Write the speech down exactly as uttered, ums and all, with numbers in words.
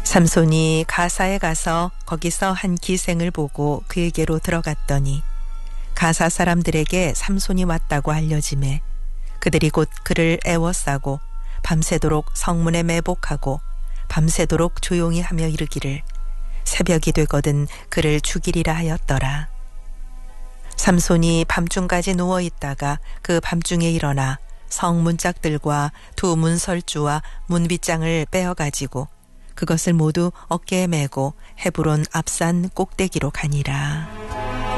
삼손이 가사에 가서 거기서 한 기생을 보고 그에게로 들어갔더니 가사 사람들에게 삼손이 왔다고 알려지매 그들이 곧 그를 애워싸고 밤새도록 성문에 매복하고 밤새도록 조용히 하며 이르기를 새벽이 되거든 그를 죽이리라 하였더라. 삼손이 밤중까지 누워있다가 그 밤중에 일어나 성문짝들과 두 문설주와 문빗장을 빼어가지고 그것을 모두 어깨에 메고 헤브론 앞산 꼭대기로 가니라.